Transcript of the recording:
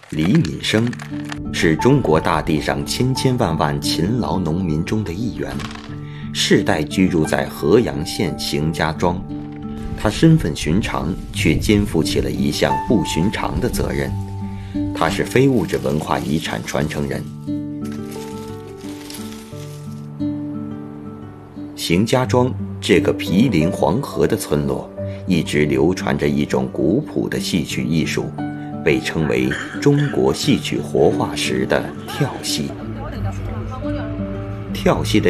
李敏生是中国大地上千千万万勤劳农民中的一员，世代居住在河阳县邢家庄。他身份寻常，却肩负起了一项不寻常的责任。他是非物质文化遗产传承人。邢家庄这个毗邻黄河的村落，一直流传着一种古朴的戏曲艺术，被称为中国戏曲活化石的跳戏。跳戏的